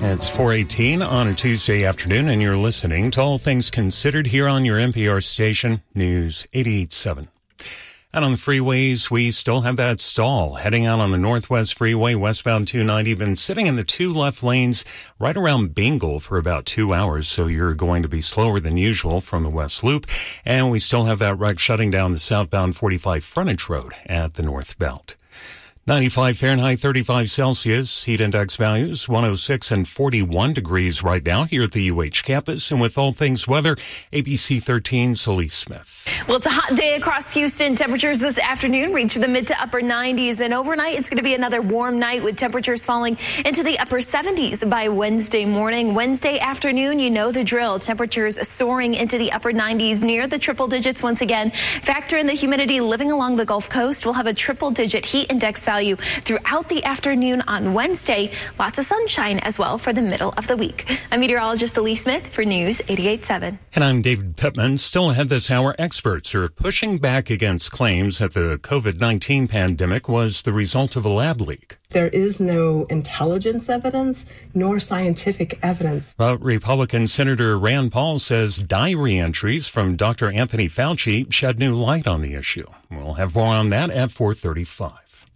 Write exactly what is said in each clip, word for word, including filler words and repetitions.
It's four eighteen on a Tuesday afternoon, and you're listening to All Things Considered here on your N P R station, News eighty-eight point seven. And on the freeways, we still have that stall heading out on the Northwest Freeway, westbound two ninety, been sitting in the two left lanes right around Bingle for about two hours, so you're going to be slower than usual from the West Loop. And we still have that wreck shutting down the southbound forty-five frontage road at the North Belt. ninety-five Fahrenheit, thirty-five Celsius, heat index values, one oh six and forty-one degrees right now here at the U H campus. And with all things weather, A B C thirteen, Solis Smith. Well, it's a hot day across Houston. Temperatures this afternoon reach the mid to upper nineties, and overnight it's going to be another warm night with temperatures falling into the upper seventies by Wednesday morning. Wednesday afternoon, you know the drill. Temperatures soaring into the upper nineties, near the triple digits once again. Factor in the humidity living along the Gulf Coast. We'll have a triple digit heat index value throughout the afternoon on Wednesday. Lots of sunshine as well for the middle of the week. I'm meteorologist Solis Smith for News eighty-eight point seven. And I'm David Pittman. Still ahead this hour, experts are pushing back against claims that the COVID nineteen pandemic was the result of a lab leak. There is no intelligence evidence nor scientific evidence. But Republican Senator Rand Paul says diary entries from Doctor Anthony Fauci shed new light on the issue. We'll have more on that at four thirty-five.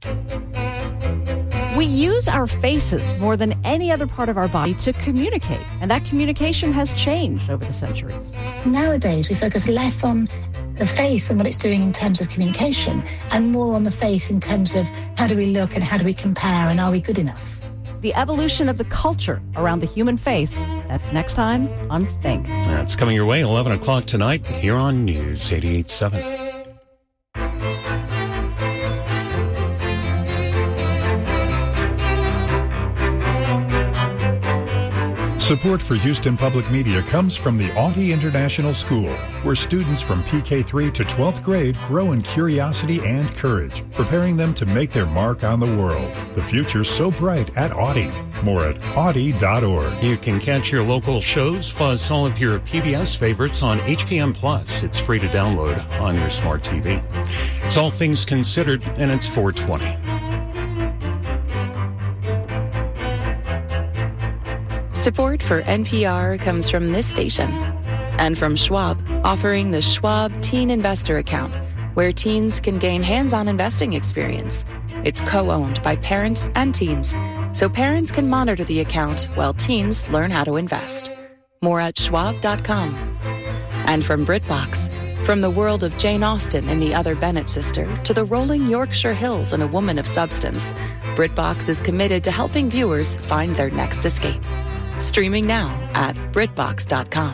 We use our faces more than any other part of our body to communicate, and that communication has changed over the centuries. Nowadays, we focus less on the face and what it's doing in terms of communication, and more on the face in terms of how do we look and how do we compare and are we good enough? The evolution of the culture around the human face. That's next time on Think. That's coming your way, eleven o'clock tonight here on News eighty-eight point seven. Support for Houston Public Media comes from the Audi International School, where students from P K three to twelfth grade grow in curiosity and courage, preparing them to make their mark on the world. The future's so bright at Audi. More at Audi dot org. You can catch your local shows, plus all of your P B S favorites on H P M Plus. It's free to download on your smart T V. It's All Things Considered, and it's four twenty. Support for N P R comes from this station and from Schwab, offering the Schwab Teen Investor Account, where teens can gain hands-on investing experience. It's co-owned by parents and teens, so parents can monitor the account while teens learn how to invest. More at schwab dot com. And from BritBox, from the world of Jane Austen and the Other Bennett sister to the rolling Yorkshire Hills and A Woman of Substance, BritBox is committed to helping viewers find their next escape. Streaming now at brit box dot com.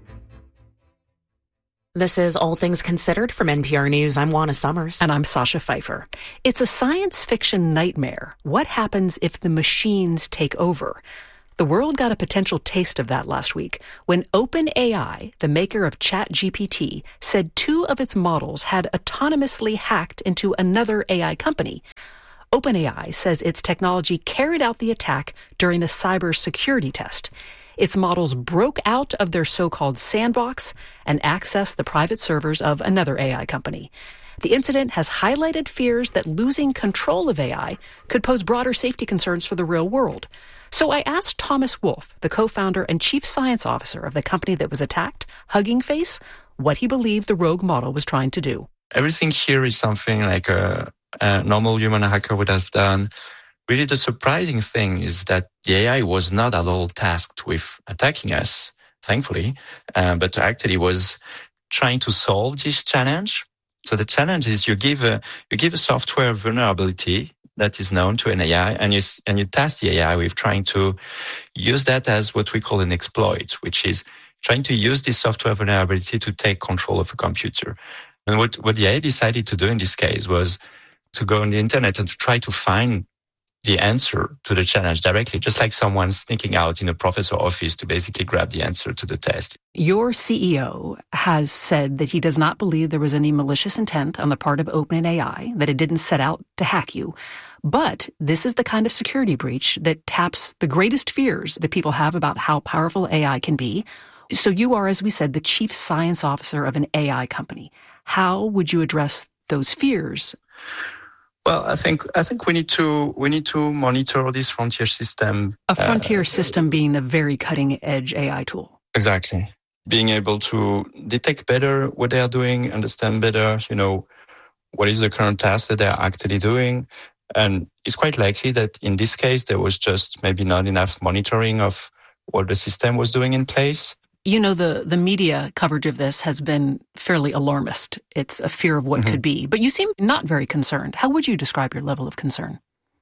This is All Things Considered from N P R News. I'm Juana Summers. And I'm Sasha Pfeiffer. It's a science fiction nightmare. What happens if the machines take over? The world got a potential taste of that last week when OpenAI, the maker of ChatGPT, said two of its models had autonomously hacked into another A I company. OpenAI says its technology carried out the attack during a cybersecurity test. Its models broke out of their so-called sandbox and accessed the private servers of another A I company. The incident has highlighted fears that losing control of A I could pose broader safety concerns for the real world. So I asked Thomas Wolfe, the co-founder and chief science officer of the company that was attacked, Hugging Face, what he believed the rogue model was trying to do. Everything here is something like a a normal human hacker would have done. Really, the surprising thing is that the A I was not at all tasked with attacking us, thankfully, uh, but actually was trying to solve this challenge. So the challenge is you give a you give a software vulnerability that is known to an A I, and you and you task the A I with trying to use that as what we call an exploit, which is trying to use this software vulnerability to take control of a computer. And what what the A I decided to do in this case was to go on the internet and to try to find the answer to the challenge directly, just like someone sneaking out in a professor's office to basically grab the answer to the test. Your C E O has said that he does not believe there was any malicious intent on the part of OpenAI, that it didn't set out to hack you. But this is the kind of security breach that taps the greatest fears that people have about how powerful A I can be. So you are, as we said, the chief science officer of an A I company. How would you address those fears? Well, I think I think we need to we need to monitor this frontier system. A frontier uh, system being a very cutting edge A I tool. Exactly. Being able to detect better what they are doing, understand better, you know, what is the current task that they are actually doing. And it's quite likely that in this case, there was just maybe not enough monitoring of what the system was doing in place. You know, the, the media coverage of this has been fairly alarmist. It's a fear of what mm-hmm. could be. But you seem not very concerned. How would you describe your level of concern?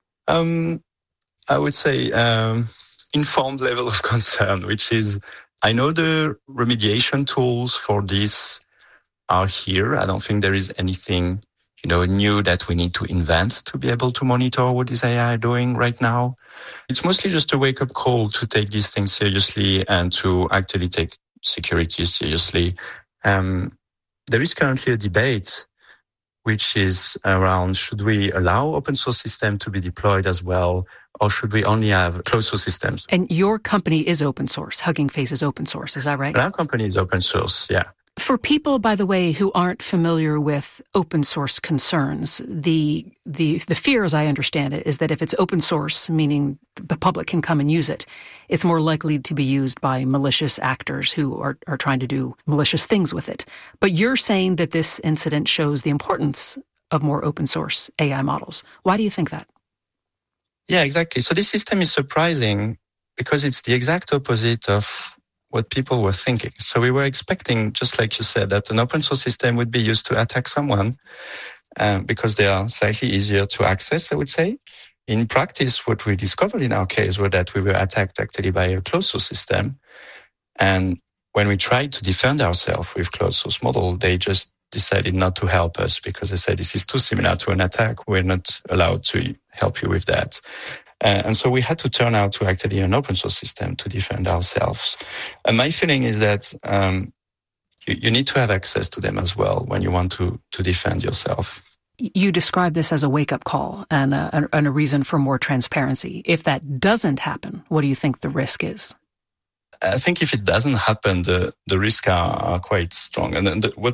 Um, I would say um, informed level of concern, which is, I know the remediation tools for this are here. I don't think there is anything, you know, new that we need to invent to be able to monitor what is A I doing right now. It's mostly just a wake-up call to take these things seriously and to actually take security seriously. Um, there is currently a debate which is around, should we allow open source systems to be deployed as well, or should we only have closed source systems? And your company is open source. Hugging Face is open source. Is that right? Our company is open source, yeah. For people, by the way, who aren't familiar with open source concerns, the the the fear, as I understand it, is that if it's open source, meaning the public can come and use it, it's more likely to be used by malicious actors who are, are trying to do malicious things with it. But you're saying that this incident shows the importance of more open source A I models. Why do you think that? Yeah, exactly. So this system is surprising because it's the exact opposite of what people were thinking. So we were expecting, just like you said, that an open source system would be used to attack someone um, because they are slightly easier to access, I would say. In practice, what we discovered in our case was that we were attacked actually by a closed source system. And when we tried to defend ourselves with closed source model, they just decided not to help us because they said, this is too similar to an attack. We're not allowed to help you with that. Uh, and so we had to turn out to actually an open source system to defend ourselves. And my feeling is that um, you, you need to have access to them as well when you want to, to defend yourself. You describe this as a wake-up call and a, and a reason for more transparency. If that doesn't happen, what do you think the risk is? I think if it doesn't happen, the, the risks are, are quite strong. And, and the, what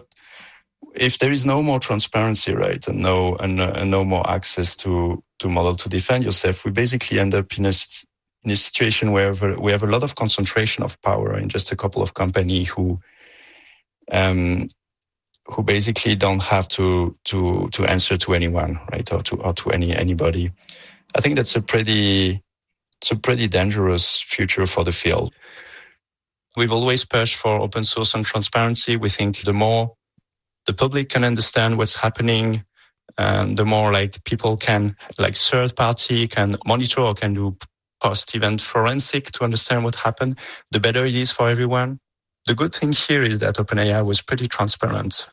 if there is no more transparency, right, and no and, uh, and no more access to to model to defend yourself, we basically end up in a in a situation where we have a lot of concentration of power in just a couple of companies who um who basically don't have to to to answer to anyone, right, or to or to any anybody. I think that's a pretty it's a pretty dangerous future for the field. We've always pushed for open source and transparency. We think the more the public can understand what's happening, and the more like people can, like third party can monitor or can do post-event forensic to understand what happened, the better it is for everyone. The good thing here is that OpenAI was pretty transparent.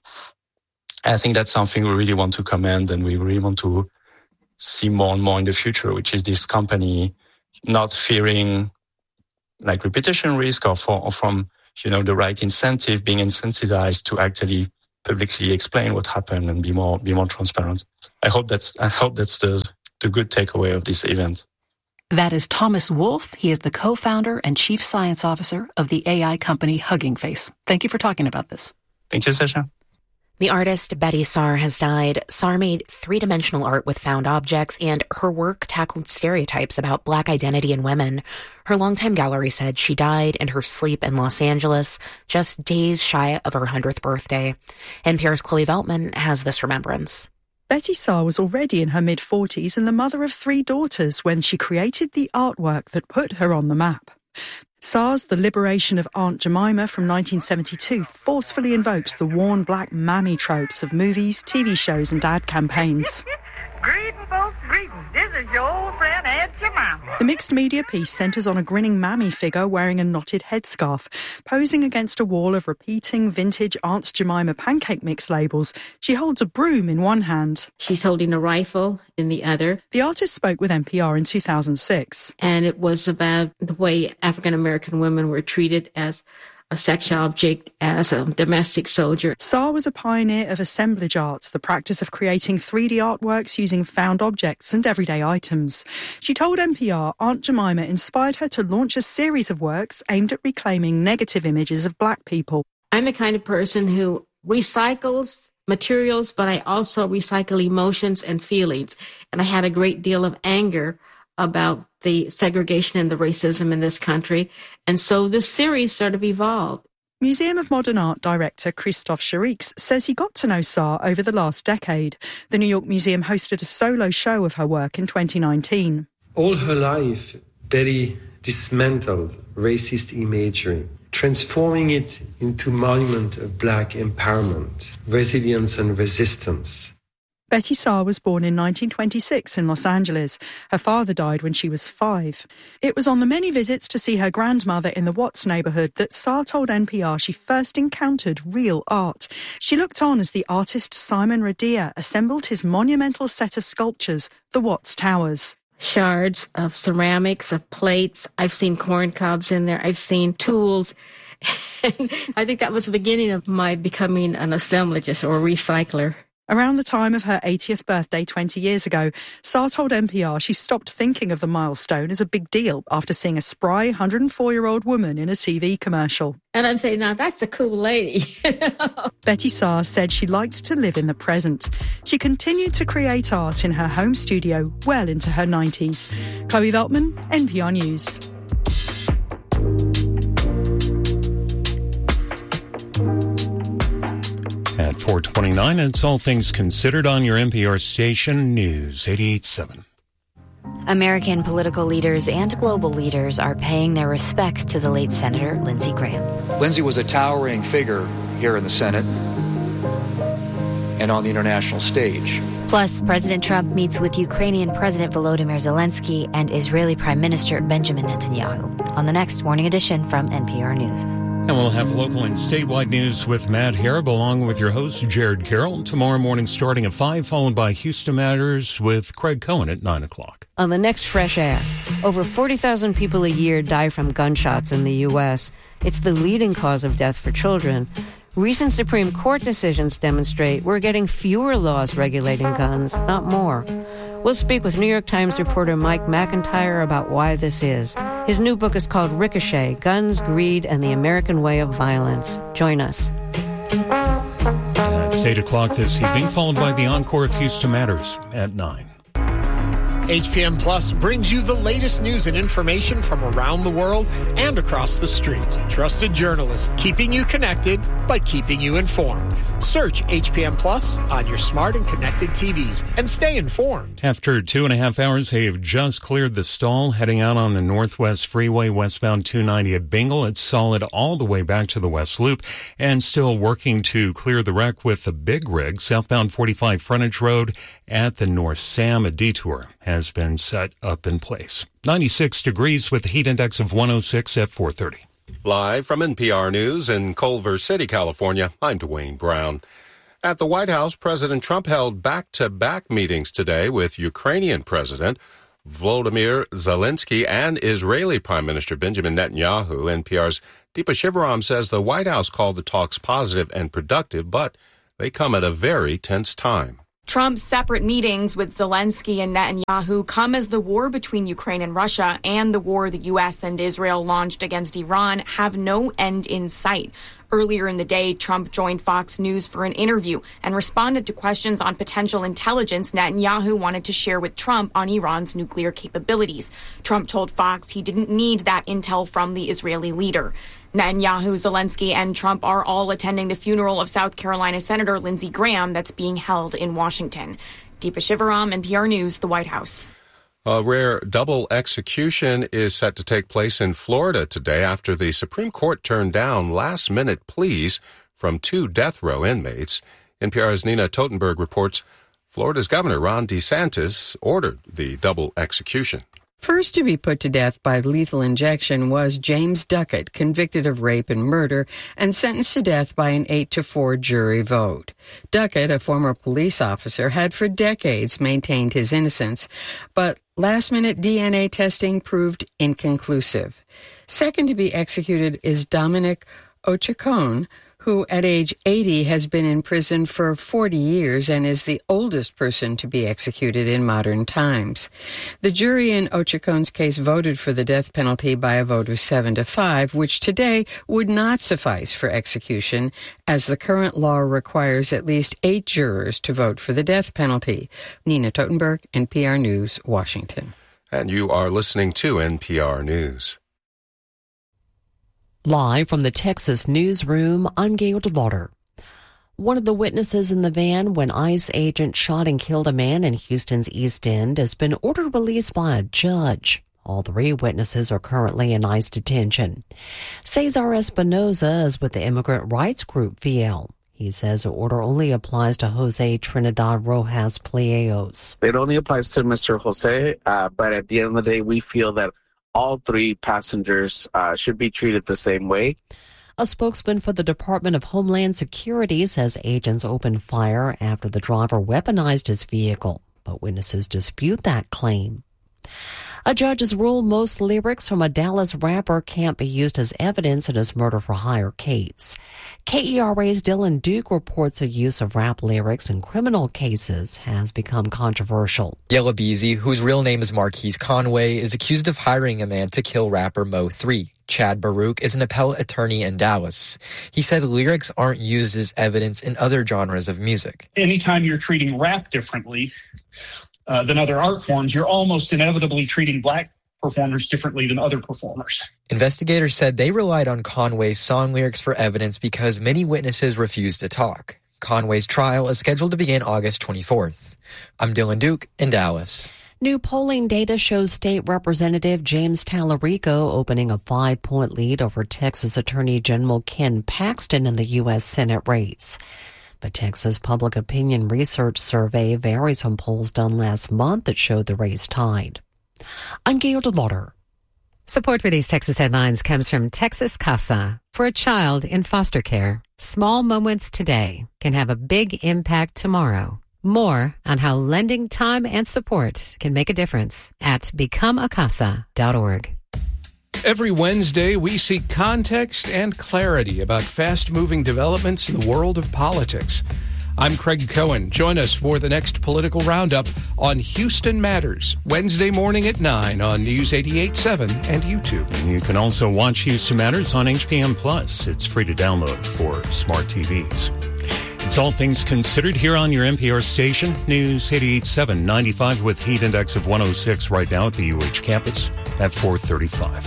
I think that's something we really want to commend and we really want to see more and more in the future, which is this company not fearing like repetition risk or, for, or from, you know, the right incentive, being incentivized to actually publicly explain what happened and be more be more transparent. I hope that's I hope that's the the good takeaway of this event. That is Thomas Wolf. He is the co-founder and chief science officer of the A I company Hugging Face. Thank you for talking about this. Thank you, Sasha. The artist Betty Saar has died. Saar made three-dimensional art with found objects, and her work tackled stereotypes about Black identity in women. Her longtime gallery said she died in her sleep in Los Angeles, just days shy of her hundredth birthday. N P R's Chloe Veltman has this remembrance. Betty Saar was already in her mid-forties and the mother of three daughters when she created the artwork that put her on the map. Saar's The Liberation of Aunt Jemima from nineteen seventy-two forcefully invokes the worn black mammy tropes of movies, T V shows and ad campaigns. Greeting, folks, greeting. This is your old friend Aunt Jemima. The mixed media piece centres on a grinning mammy figure wearing a knotted headscarf, posing against a wall of repeating vintage Aunt Jemima pancake mix labels. She holds a broom in one hand. She's holding a rifle in the other. The artist spoke with N P R in two thousand six. And it was about the way African-American women were treated as a sex object, as a domestic soldier. Saar was a pioneer of assemblage art, the practice of creating three D artworks using found objects and everyday items. She told N P R Aunt Jemima inspired her to launch a series of works aimed at reclaiming negative images of black people. I'm the kind of person who recycles materials, but I also recycle emotions and feelings. And I had a great deal of anger about the segregation and the racism in this country. And so this series sort of evolved. Museum of Modern Art director Christophe Chériques says he got to know Saar over the last decade. The New York Museum hosted a solo show of her work in twenty nineteen. All her life, Betty dismantled racist imagery, transforming it into a monument of Black empowerment, resilience and resistance. Betty Saar was born in nineteen twenty-six in Los Angeles. Her father died when she was five. It was on the many visits to see her grandmother in the Watts neighborhood that Saar told N P R she first encountered real art. She looked on as the artist Simon Radia assembled his monumental set of sculptures, the Watts Towers. Shards of ceramics, of plates. I've seen corn cobs in there. I've seen tools. And I think that was the beginning of my becoming an assemblageist or a recycler. Around the time of her eightieth birthday twenty years ago, Saar told N P R she stopped thinking of the milestone as a big deal after seeing a spry one hundred four-year-old woman in a T V commercial. And I'm saying, now that's a cool lady. Betty Saar said she liked to live in the present. She continued to create art in her home studio well into her nineties. Chloe Veltman, N P R News. At four twenty-nine, it's All Things Considered on your N P R station, News eighty-eight point seven. American political leaders and global leaders are paying their respects to the late Senator Lindsey Graham. Lindsey was a towering figure here in the Senate and on the international stage. Plus, President Trump meets with Ukrainian President Volodymyr Zelensky and Israeli Prime Minister Benjamin Netanyahu on the next Morning Edition from N P R News. And we'll have local and statewide news with Matt Harab, along with your host, Jared Carroll, tomorrow morning starting at five, followed by Houston Matters with Craig Cohen at nine o'clock. On the next Fresh Air, over forty thousand people a year die from gunshots in the U S. It's the leading cause of death for children. Recent Supreme Court decisions demonstrate we're getting fewer laws regulating guns, not more. We'll speak with New York Times reporter Mike McIntyre about why this is. His new book is called Ricochet, Guns, Greed, and the American Way of Violence. Join us. It's eight o'clock this evening, followed by the encore of Houston Matters at nine. H P M Plus brings you the latest news and information from around the world and across the street. Trusted journalists keeping you connected by keeping you informed. Search H P M Plus on your smart and connected T Vs and stay informed. After two and a half hours, they have just cleared the stall heading out on the Northwest Freeway westbound two ninety at Bingle. It's solid all the way back to the West Loop and still working to clear the wreck with the big rig. Southbound forty-five Frontage Road at the North Sam, a detour has been set up in place. ninety-six degrees with a heat index of one oh six at four thirty. Live from N P R News in Culver City, California, I'm Dwayne Brown. At the White House, President Trump held back-to-back meetings today with Ukrainian President Volodymyr Zelensky and Israeli Prime Minister Benjamin Netanyahu. N P R's Deepa Shivaram says the White House called the talks positive and productive, but they come at a very tense time. Trump's separate meetings with Zelensky and Netanyahu come as the war between Ukraine and Russia and the war the U S and Israel launched against Iran have no end in sight. Earlier in the day, Trump joined Fox News for an interview and responded to questions on potential intelligence Netanyahu wanted to share with Trump on Iran's nuclear capabilities. Trump told Fox he didn't need that intel from the Israeli leader. Netanyahu, Zelensky, and Trump are all attending the funeral of South Carolina Senator Lindsey Graham that's being held in Washington. Deepa Shivaram, N P R News, the White House. A rare double execution is set to take place in Florida today after the Supreme Court turned down last-minute pleas from two death row inmates. N P R's Nina Totenberg reports Florida's Governor Ron DeSantis ordered the double execution. First to be put to death by lethal injection was James Duckett, convicted of rape and murder and sentenced to death by an eight to four jury vote. Duckett, a former police officer, had for decades maintained his innocence, but last-minute D N A testing proved inconclusive. Second to be executed is Dominic Ochacon, who at age eighty has been in prison for forty years and is the oldest person to be executed in modern times. The jury in Ochacon's case voted for the death penalty by a vote of seven to five, which today would not suffice for execution, as the current law requires at least eight jurors to vote for the death penalty. Nina Totenberg, N P R News, Washington. And you are listening to N P R News. Live from the Texas newsroom, I'm Gail DeLauder. One of the witnesses in the van when ICE agents shot and killed a man in Houston's East End has been ordered released by a judge. All three witnesses are currently in ICE detention. Cesar Espinoza is with the immigrant rights group V L. He says the order only applies to Jose Trinidad Rojas Pliegos. It only applies to Mister Jose, uh, but at the end of the day, we feel that all three passengers uh, should be treated the same way. A spokesman for the Department of Homeland Security says agents opened fire after the driver weaponized his vehicle, but witnesses dispute that claim. A judge has ruled most lyrics from a Dallas rapper can't be used as evidence in his murder-for-hire case. K E R A's Dylan Duke reports the use of rap lyrics in criminal cases has become controversial. Yella Beezy, whose real name is Marquise Conway, is accused of hiring a man to kill rapper Mo three. Chad Baruch is an appellate attorney in Dallas. He says lyrics aren't used as evidence in other genres of music. Anytime you're treating rap differently Uh, than other art forms, you're almost inevitably treating black performers differently than other performers. Investigators said they relied on Conway's song lyrics for evidence because many witnesses refused to talk. Conway's trial is scheduled to begin August twenty-fourth. I'm Dylan Duke in Dallas. New polling data shows State Representative James Tallarico opening a five-point lead over Texas Attorney General Ken Paxton in the U S Senate race. The Texas Public Opinion Research Survey varies from polls done last month that showed the race tied. I'm Gail DeLauder. Support for these Texas headlines comes from Texas Casa. For a child in foster care, small moments today can have a big impact tomorrow. More on how lending time and support can make a difference at become a casa dot org. Every Wednesday, we seek context and clarity about fast-moving developments in the world of politics. I'm Craig Cohen. Join us for the next political roundup on Houston Matters, Wednesday morning at nine on News eighty-eight point seven and YouTube. And you can also watch Houston Matters on H P M Plus. It's free to download for smart T Vs. It's All Things Considered here on your N P R station, News eighty-eight point seven, ninety-five with heat index of one oh six right now at the U H campus at four thirty-five.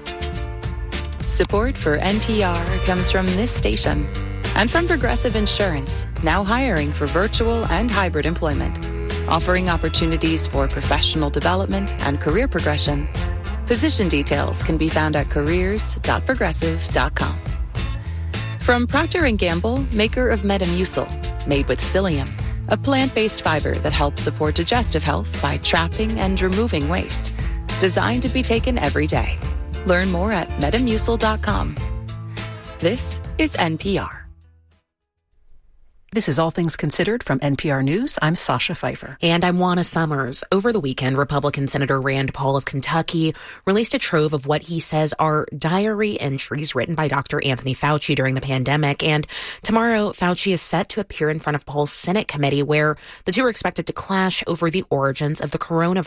Support for N P R comes from this station and from Progressive Insurance, now hiring for virtual and hybrid employment, offering opportunities for professional development and career progression. Position details can be found at careers dot progressive dot com. From Procter and Gamble, maker of Metamucil, made with psyllium, a plant-based fiber that helps support digestive health by trapping and removing waste, designed to be taken every day. Learn more at metamucil dot com. This is N P R. This is All Things Considered from N P R News. I'm Sasha Pfeiffer. And I'm Juana Summers. Over the weekend, Republican Senator Rand Paul of Kentucky released a trove of what he says are diary entries written by Doctor Anthony Fauci during the pandemic. And tomorrow, Fauci is set to appear in front of Paul's Senate committee, where the two are expected to clash over the origins of the coronavirus.